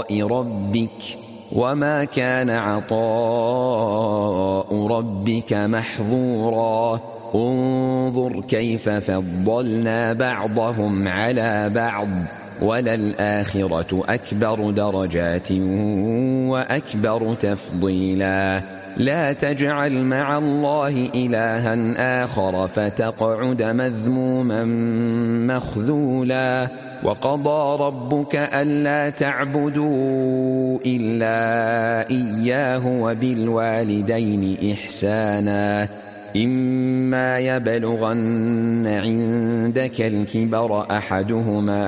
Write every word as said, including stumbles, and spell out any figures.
عطاء ربك وما كان عطاء ربك محظورا انظر كيف فضلنا بعضهم على بعض وللآخرة أكبر درجات وأكبر تفضيلا لا تجعل مع الله إلها آخر فتقعد مذموما مخذولا وقضى ربك ألا تعبدوا إلا إياه وبالوالدين إحسانا إما يبلغن عندك الكبر أحدهما